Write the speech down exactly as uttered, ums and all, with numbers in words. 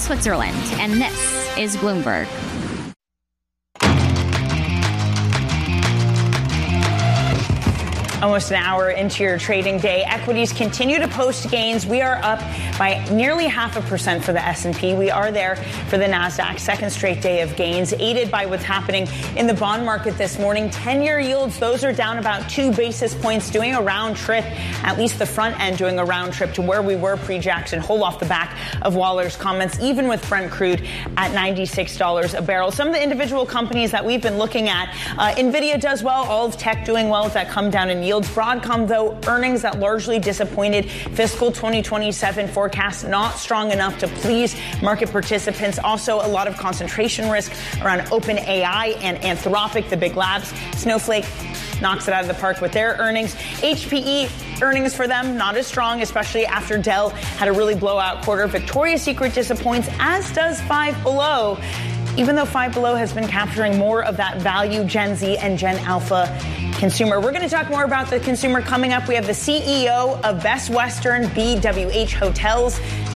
Switzerland, and this is Bloomberg. Almost an hour into your trading day, equities continue to post gains. We are up by nearly half a percent for the S and P. We are there for the NASDAQ, second straight day of gains, aided by what's happening in the bond market this morning. ten-year yields, those are down about two basis points, doing a round trip, at least the front end doing a round trip to where we were pre-Jackson Hole off the back of Waller's comments, even with Brent crude at ninety-six dollars a barrel. Some of the individual companies that we've been looking at, uh, NVIDIA does well, all of tech doing well with that come down in yields. Broadcom, though, earnings that largely disappointed. Fiscal twenty twenty-seven forecast not strong enough to please market participants. Also, a lot of concentration risk around OpenAI and Anthropic, the big labs. Snowflake knocks it out of the park with their earnings. H P E earnings for them not as strong, especially after Dell had a really blowout quarter. Victoria's Secret disappoints, as does Five Below, even though Five Below has been capturing more of that value Gen Z and Gen Alpha consumer. We're going to talk more about the consumer coming up. We have the C E O of Best Western B W H Hotels